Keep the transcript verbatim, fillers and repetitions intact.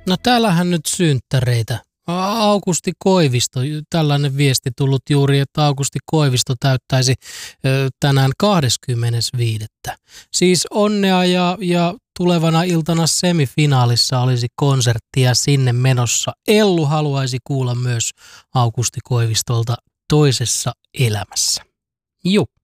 No täällähän nyt synttäreitä. Aukusti Koivisto, tällainen viesti tullut juuri, että Aukusti Koivisto täyttäisi ö, tänään kahdeskymmenesviides Siis onnea ja, ja tulevana iltana semifinaalissa olisi konserttia sinne menossa. Ellu haluaisi kuulla myös Aukusti Koivistolta Toisessa elämässä. Juu.